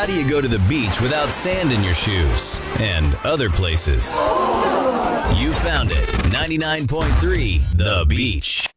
do you go to the beach without sand in your shoes? And other places. You found it. 99.3 The Beach.